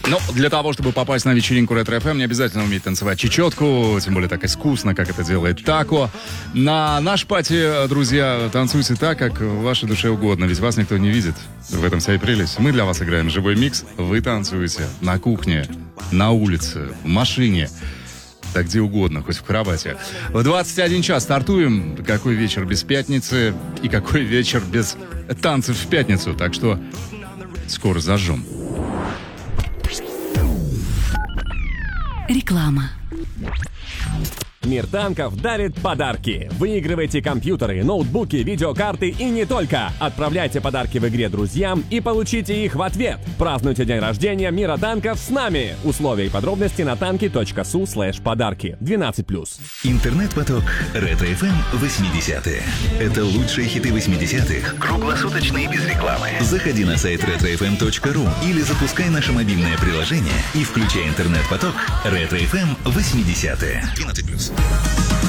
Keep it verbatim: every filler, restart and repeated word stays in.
Но для того, чтобы попасть на вечеринку Ретро-эф эм, не обязательно уметь танцевать чечетку, тем более так искусно, как это делает Тако. На наш пати, друзья, танцуйте так, как в вашей душе угодно, ведь вас никто не видит. В этом вся и прелесть. Мы для вас играем живой микс, вы танцуете на кухне, на улице, в машине, да где угодно, хоть в кровати. В двадцать один час стартуем. Какой вечер без пятницы и какой вечер без танцев в пятницу. Так что скоро зажжем. Реклама. Мир танков дарит подарки. Выигрывайте компьютеры, ноутбуки, видеокарты и не только. Отправляйте подарки в игре друзьям и получите их в ответ. Празднуйте день рождения Мира танков с нами. Условия и подробности на танки точка су слэш подарки. двенадцать плюс. Интернет-поток Ретро-эф эм восьмидесятые. Это лучшие хиты восьмидесятых, круглосуточно и без рекламы. Заходи на сайт ретро эф эм точка ру или запускай наше мобильное приложение и включай интернет-поток Ретро-эф эм восьмидесятые. двенадцать плюс.